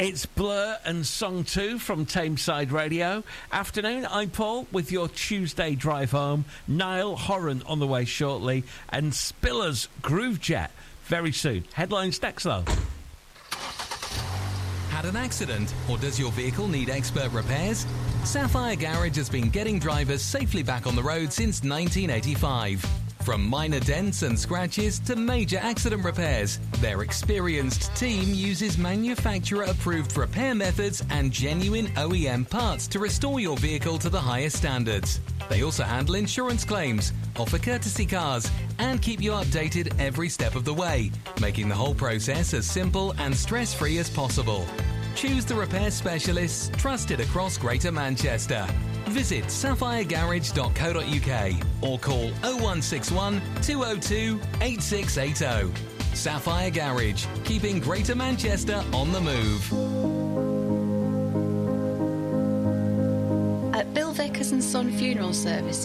It's Blur and Song 2 from Tameside Radio. Afternoon, I'm Paul with your Tuesday drive home. Niall Horan on the way shortly. And Spiller's Groove Jet very soon. Headlines next though. Had an accident, or does your vehicle need expert repairs? Sapphire Garage has been getting drivers safely back on the road since 1985. From minor dents and scratches to major accident repairs, their experienced team uses manufacturer-approved repair methods and genuine OEM parts to restore your vehicle to the highest standards. They also handle insurance claims, offer courtesy cars, and keep you updated every step of the way, making the whole process as simple and stress-free as possible. Choose the repair specialists trusted across Greater Manchester. Visit sapphiregarage.co.uk or call 0161 202 8680. Sapphire Garage, keeping Greater Manchester on the move. At Bill Vickers and Son Funeral Services,